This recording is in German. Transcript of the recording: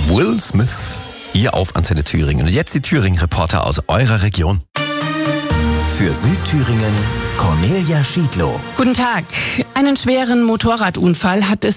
Will Smith hier auf Antenne Thüringen. Und jetzt die Thüringen-Reporter aus eurer Region. Für Südthüringen Cornelia Schiedlow. Guten Tag. Einen schweren Motorradunfall hat es